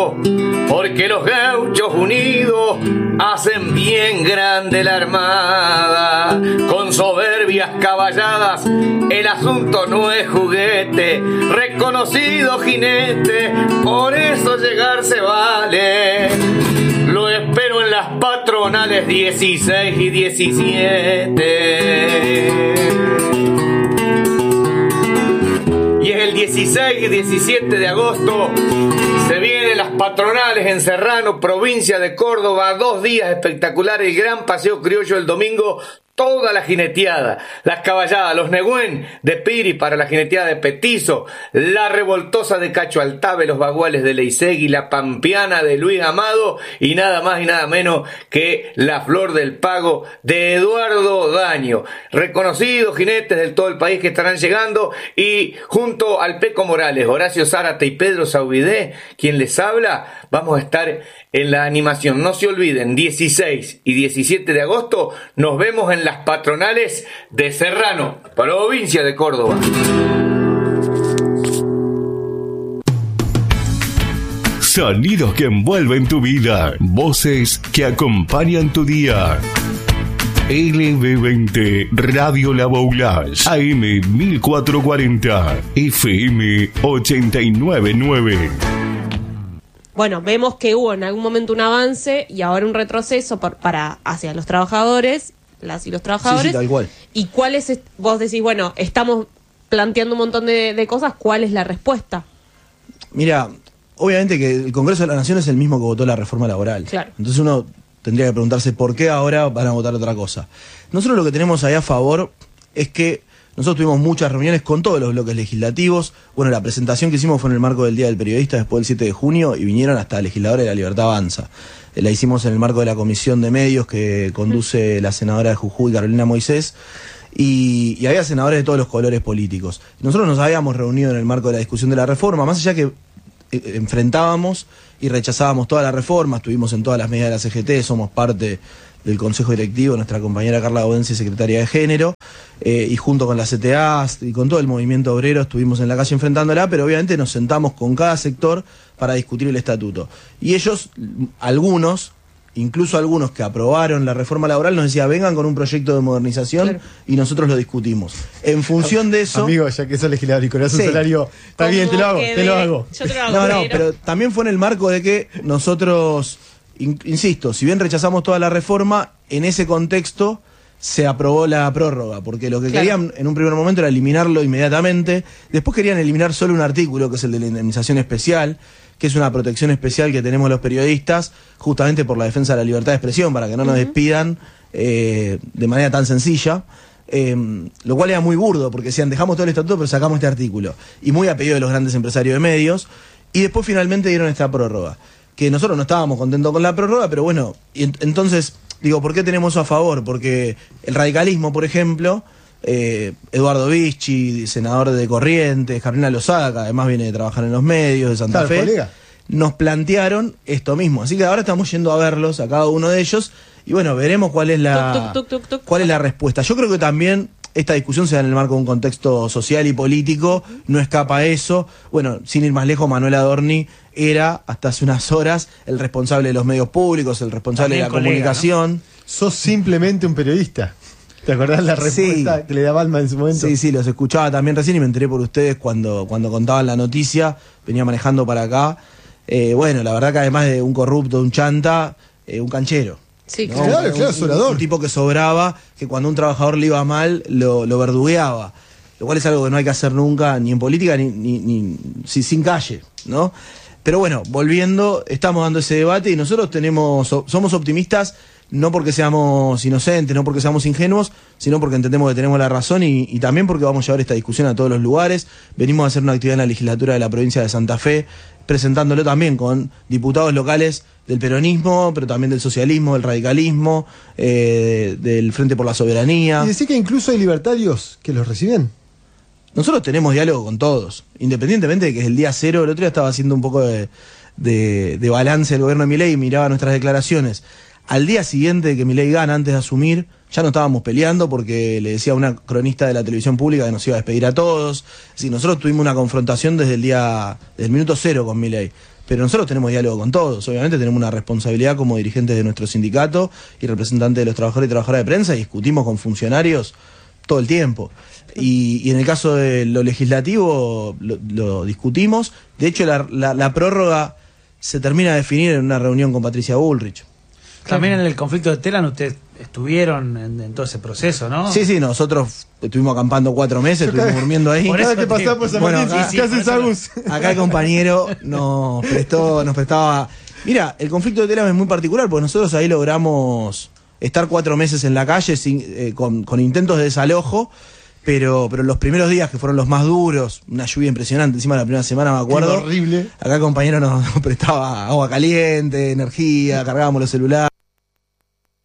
agosto, porque los gauchos unidos hacen bien grande la armada. Con soberbias caballadas el asunto no es juguete, reconocido jinete, por eso llegar se vale. Lo espero en las patronales 16 y 17. Y es el 16 y 17 de agosto. Se vienen las patronales en Serrano, provincia de Córdoba. 2 días espectaculares, el gran paseo criollo el domingo. Toda la jineteada, las caballadas, los negüen de Piri para la jineteada de Petizo, la revoltosa de Cacho Altave, los baguales de Leisegui, la pampeana de Luis Amado y nada más y nada menos que la Flor del Pago de Eduardo Daño. Reconocidos jinetes de todo el país que estarán llegando, y junto al Peco Morales, Horacio Zárate y Pedro Saubidé, quien les habla, vamos a estar en la animación. No se olviden, 16 y 17 de agosto nos vemos en las patronales de Serrano, provincia de Córdoba. Sonidos que envuelven tu vida, voces que acompañan tu día. LB20 Radio La Boulage, AM 1440, FM 899. Bueno, vemos que hubo en algún momento un avance y ahora un retroceso para hacia los trabajadores, las y los trabajadores. Sí, tal cual. ¿Y cuál es, vos decís, bueno, estamos planteando un montón de cosas, cuál es la respuesta? Mira, obviamente que el Congreso de la Nación es el mismo que votó la reforma laboral. Claro. Entonces uno tendría que preguntarse por qué ahora van a votar otra cosa. Nosotros lo que tenemos ahí a favor es que nosotros tuvimos muchas reuniones con todos los bloques legislativos. Bueno, la presentación que hicimos fue en el marco del Día del Periodista después del 7 de junio y vinieron hasta legisladores de La Libertad Avanza. La hicimos en el marco de la Comisión de Medios que conduce la senadora de Jujuy, Carolina Moisés, y había senadores de todos los colores políticos. Nosotros nos habíamos reunido en el marco de la discusión de la reforma, más allá que enfrentábamos y rechazábamos toda la reforma, estuvimos en todas las medidas de la CGT, somos parte del Consejo Directivo, nuestra compañera Carla Gaudensi, secretaria de Género, y junto con la CTA y con todo el movimiento obrero estuvimos en la calle enfrentándola, pero obviamente nos sentamos con cada sector para discutir el estatuto. Y ellos, algunos, incluso algunos que aprobaron la reforma laboral, nos decían, vengan con un proyecto de modernización, claro, y nosotros lo discutimos. En función de eso... Amigo, ya que sos legislador y cobrás un salario, está bien, te lo hago. Yo te lo hago. No, pero también fue en el marco de que nosotros... Insisto, si bien rechazamos toda la reforma, en ese contexto se aprobó la prórroga, porque lo que querían en un primer momento era eliminarlo inmediatamente, después querían eliminar solo un artículo, que es el de la indemnización especial, que es una protección especial que tenemos los periodistas, justamente por la defensa de la libertad de expresión, para que no nos despidan de manera tan sencilla. Lo cual era muy burdo, porque decían, dejamos todo el estatuto, pero sacamos este artículo. Y muy a pedido de los grandes empresarios de medios, y después finalmente dieron esta prórroga. Que nosotros no estábamos contentos con la prórroga, pero bueno, entonces, digo, ¿por qué tenemos eso a favor? Porque el radicalismo, por ejemplo, Eduardo Vichy, senador de Corrientes, Carolina Lozada, que además viene de trabajar en los medios de Santa Fe, colega, nos plantearon esto mismo. Así que ahora estamos yendo a verlos, a cada uno de ellos, y bueno, veremos cuál es cuál es la respuesta. Yo creo que también esta discusión se da en el marco de un contexto social y político, no escapa a eso. Bueno, sin ir más lejos, Manuel Adorni era, hasta hace unas horas, el responsable de los medios públicos, el responsable también de la comunicación. ¿No? Sos simplemente un periodista. ¿Te acordás la respuesta que le da Balma en su momento? Sí, los escuchaba también recién y me enteré por ustedes cuando contaban la noticia, venía manejando para acá. Bueno, la verdad que además de un corrupto, un chanta, un canchero. Sí, ¿no? Claro, un tipo que sobraba, que cuando un trabajador le iba mal, lo verdugueaba. Lo cual es algo que no hay que hacer nunca, ni en política, ni sin calle, ¿no? Pero bueno, volviendo, estamos dando ese debate y nosotros somos optimistas, no porque seamos inocentes, no porque seamos ingenuos, sino porque entendemos que tenemos la razón y también porque vamos a llevar esta discusión a todos los lugares. Venimos a hacer una actividad en la legislatura de la provincia de Santa Fe, presentándolo también con diputados locales del peronismo, pero también del socialismo, del radicalismo, del Frente por la Soberanía. Y decir que incluso hay libertarios que los reciben. Nosotros tenemos diálogo con todos, independientemente de que es el día cero. El otro día estaba haciendo un poco de balance del gobierno de Milei y miraba nuestras declaraciones. Al día siguiente de que Milei gana, antes de asumir, ya no estábamos peleando porque le decía a una cronista de la televisión pública que nos iba a despedir a todos. Es decir, nosotros tuvimos una confrontación desde el minuto cero con Milei. pero nosotros tenemos diálogo con todos. Obviamente tenemos una responsabilidad como dirigentes de nuestro sindicato y representantes de los trabajadores y trabajadoras de prensa, y discutimos con funcionarios todo el tiempo. Y en el caso de lo legislativo lo discutimos. De hecho, la prórroga se termina de definir en una reunión con Patricia Bullrich. También en el conflicto de Telam ustedes estuvieron en todo ese proceso, ¿no? Sí, nosotros estuvimos acampando 4 meses, estuvimos durmiendo ahí. Por eso que pasaba por San Martín, ¿qué haces, Agus? Acá el compañero nos prestaba... Mira, el conflicto de Telam es muy particular, porque nosotros ahí logramos estar 4 meses en la calle con intentos de desalojo, pero los primeros días, que fueron los más duros, una lluvia impresionante, encima de la primera semana me acuerdo. Horrible. Acá el compañero nos prestaba agua caliente, energía, cargábamos los celulares.